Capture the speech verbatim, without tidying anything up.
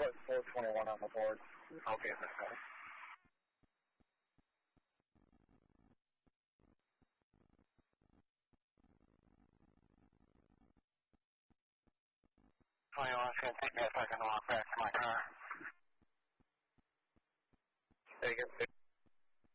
put four twenty-one on the board. Okay, that's fine. twenty-one is going to take me a second to walk back to my car. Take it.